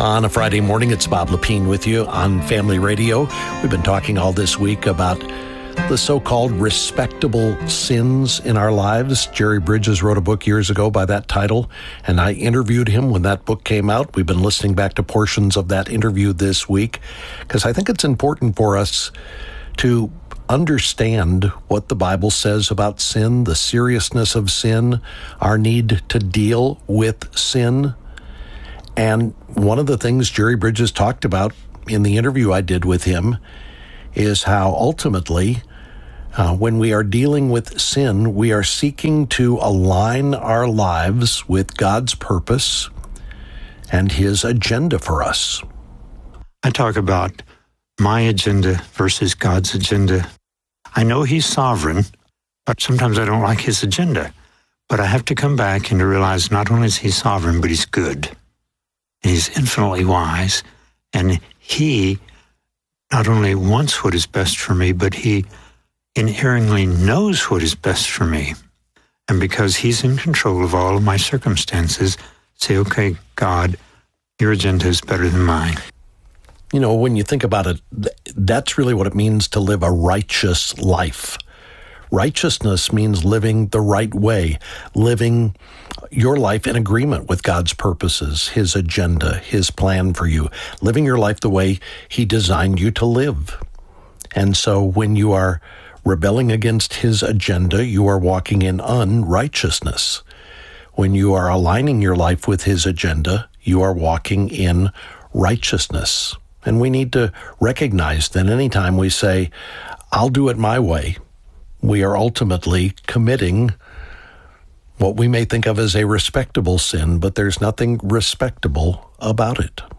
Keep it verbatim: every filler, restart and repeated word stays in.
On a Friday morning, it's Bob Lepine with you on Family Radio. We've been talking all this week about the so-called respectable sins in our lives. Jerry Bridges wrote a book years ago by that title, and I interviewed him when that book came out. We've been listening back to portions of that interview this week because I think it's important for us to understand what the Bible says about sin, the seriousness of sin, our need to deal with sin. And one of the things Jerry Bridges talked about in the interview I did with him is how ultimately, uh, when we are dealing with sin, we are seeking to align our lives with God's purpose and His agenda for us. I talk about my agenda versus God's agenda. I know He's sovereign, but sometimes I don't like His agenda. But I have to come back and to realize not only is He sovereign, but He's good. He's infinitely wise, and He not only wants what is best for me, but He inerringly knows what is best for me. And because He's in control of all of my circumstances, say, okay, God, your agenda is better than mine. You know, when you think about it, that's really what it means to live a righteous life. Righteousness means living the right way, living your life in agreement with God's purposes, His agenda, His plan for you, living your life the way He designed you to live. And so when you are rebelling against His agenda, you are walking in unrighteousness. When you are aligning your life with His agenda, you are walking in righteousness. And we need to recognize that anytime we say, I'll do it my way, we are ultimately committing what we may think of as a respectable sin, but there's nothing respectable about it.